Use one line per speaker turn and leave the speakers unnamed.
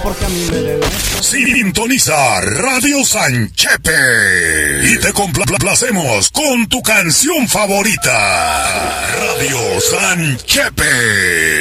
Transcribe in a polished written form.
porque a mí me deben.
Sintoniza Radio Sanchepe y te complacemos con tu canción favorita. Radio Sanchepe.